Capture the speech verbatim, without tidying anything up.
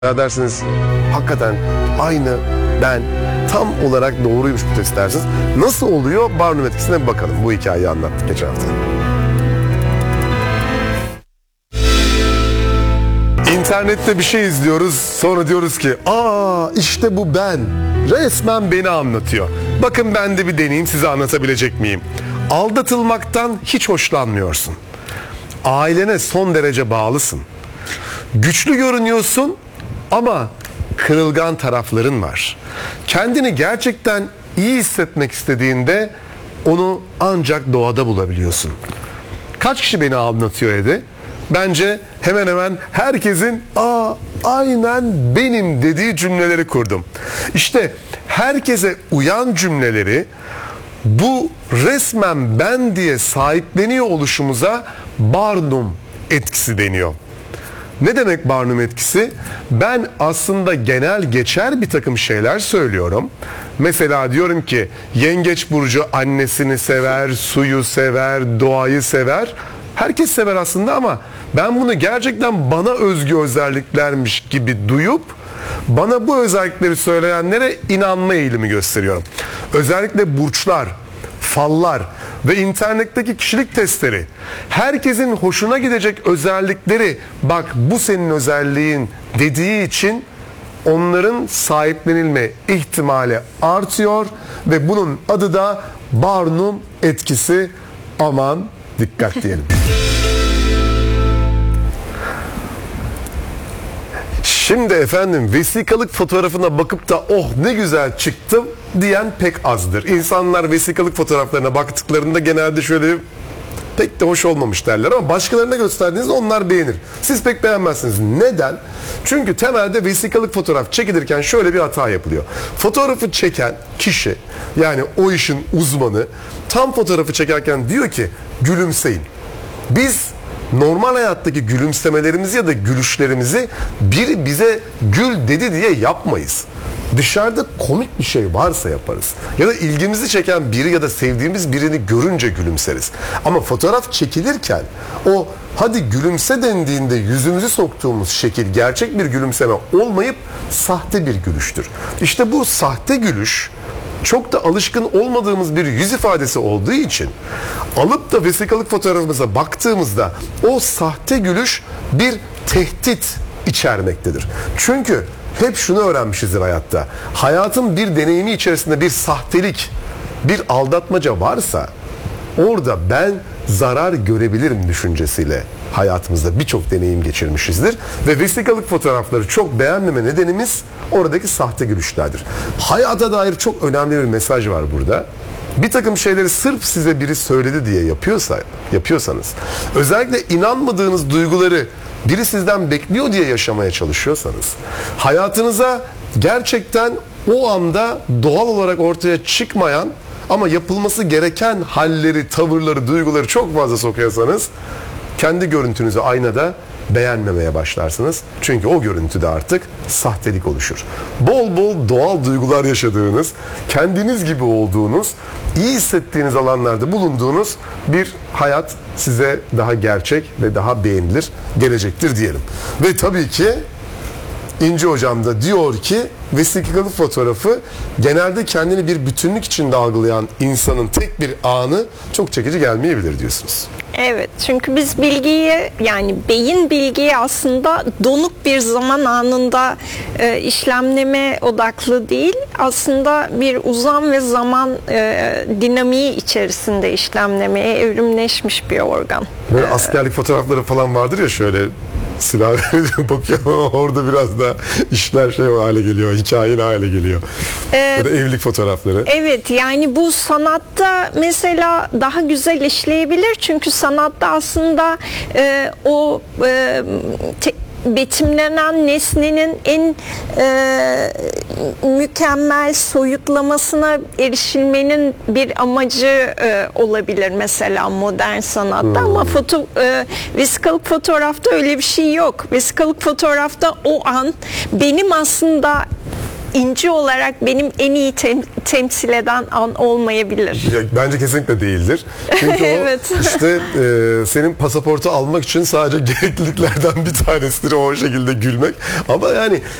Ya dersiniz hakikaten aynı ben tam olarak doğruymuş bu test dersiniz. Nasıl oluyor? Barnum etkisine bir bakalım. Bu hikayeyi anlattık geçen hafta. İnternette bir şey izliyoruz. Sonra diyoruz ki aa işte bu ben. Resmen beni anlatıyor. Bakın ben de bir deneyeyim, size anlatabilecek miyim? Aldatılmaktan hiç hoşlanmıyorsun. Ailene son derece bağlısın. Güçlü görünüyorsun ama kırılgan tarafların var. Kendini gerçekten iyi hissetmek istediğinde onu ancak doğada bulabiliyorsun. Kaç kişi beni anlatıyor Ede? Bence hemen hemen herkesin aa aynen benim dediği cümleleri kurdum. İşte herkese uyan cümleleri bu resmen ben diye sahipleniyor oluşumuza Barnum etkisi deniyor. Ne demek Barnum etkisi? Ben aslında genel geçer bir takım şeyler söylüyorum. Mesela diyorum ki yengeç burcu annesini sever, suyu sever, doğayı sever. Herkes sever aslında ama ben bunu gerçekten bana özgü özelliklermiş gibi duyup bana bu özellikleri söyleyenlere inanma eğilimi gösteriyorum. Özellikle burçlar, fallar ve internetteki kişilik testleri, herkesin hoşuna gidecek özellikleri bak bu senin özelliğin dediği için onların sahiplenilme ihtimali artıyor ve bunun adı da Barnum etkisi. Aman dikkat diyelim. Şimdi efendim vesikalık fotoğrafına bakıp da oh ne güzel çıktım diyen pek azdır. İnsanlar vesikalık fotoğraflarına baktıklarında genelde şöyle pek de hoş olmamış derler ama başkalarına gösterdiğinizde onlar beğenir. Siz pek beğenmezsiniz. Neden? Çünkü temelde vesikalık fotoğraf çekilirken şöyle bir hata yapılıyor. Fotoğrafı çeken kişi, yani o işin uzmanı, tam fotoğrafı çekerken diyor ki gülümseyin. Biz normal hayattaki gülümsemelerimizi ya da gülüşlerimizi biri bize gül dedi diye yapmayız. Dışarıda komik bir şey varsa yaparız. Ya da ilgimizi çeken biri ya da sevdiğimiz birini görünce gülümseriz. Ama fotoğraf çekilirken o hadi gülümse dendiğinde yüzümüzü soktuğumuz şekil gerçek bir gülümseme olmayıp sahte bir gülüştür. İşte bu sahte gülüş çok da alışkın olmadığımız bir yüz ifadesi olduğu için alıp da vesikalık fotoğrafımıza baktığımızda o sahte gülüş bir tehdit içermektedir. Çünkü hep şunu öğrenmişizdir hayatta. Hayatın bir deneyimi içerisinde bir sahtelik, bir aldatmaca varsa orada ben zarar görebilirim düşüncesiyle hayatımızda birçok deneyim geçirmişizdir. Ve vesikalık fotoğrafları çok beğenmeme nedenimiz oradaki sahte gülüşlerdir. Hayata dair çok önemli bir mesaj var burada. Bir takım şeyleri sırf size biri söyledi diye yapıyorsa, yapıyorsanız, özellikle inanmadığınız duyguları biri sizden bekliyor diye yaşamaya çalışıyorsanız, hayatınıza gerçekten o anda doğal olarak ortaya çıkmayan ama yapılması gereken halleri, tavırları, duyguları çok fazla sokuyorsanız kendi görüntünüzü aynada beğenmemeye başlarsınız. Çünkü o görüntüde artık sahtelik oluşur. Bol bol doğal duygular yaşadığınız, kendiniz gibi olduğunuz, iyi hissettiğiniz alanlarda bulunduğunuz bir hayat size daha gerçek ve daha beğenilir gelecektir diyelim. Ve tabii ki İnci Hocam da diyor ki vesikalık fotoğrafı genelde kendini bir bütünlük içinde algılayan insanın tek bir anı çok çekici gelmeyebilir diyorsunuz. Evet, çünkü biz bilgiyi, yani beyin bilgiyi aslında donuk bir zaman anında e, işlemleme odaklı değil, aslında bir uzam ve zaman e, dinamiği içerisinde işlemlemeye evrimleşmiş bir organ. Böyle askerlik fotoğrafları falan vardır ya, şöyle silah bakıyor orada biraz da işler şey hale geliyor, hikayeli hale geliyor. Ee, ya da evlilik fotoğrafları. Evet, yani bu sanatta mesela daha güzel işleyebilir çünkü sanatta aslında e, o e, te, betimlenen nesnenin en e, mükemmel soyutlamasına erişilmenin bir amacı e, olabilir mesela modern sanatta. Hmm. Ama foto, e, vesikalık fotoğrafta öyle bir şey yok. Vesikalık fotoğrafta o an benim aslında inci olarak benim en iyi tem- temsil eden an olmayabilir. Ya, bence kesinlikle değildir. Çünkü o Evet. işte e, senin pasaportu almak için sadece gerekliliklerden bir tanesidir o şekilde gülmek. Ama yani